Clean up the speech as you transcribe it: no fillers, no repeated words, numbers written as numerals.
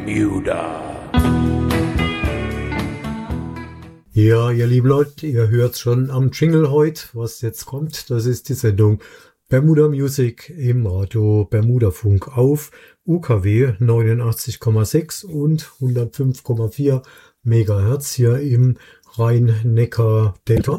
Bermuda. Ja, ihr lieben Leute, ihr hört schon am Jingle heute, was jetzt kommt. Das ist die Sendung Bermuda Music im Radio Bermuda Funk auf UKW 89,6 und 105,4 Megahertz hier im Rhein-Neckar-Delta.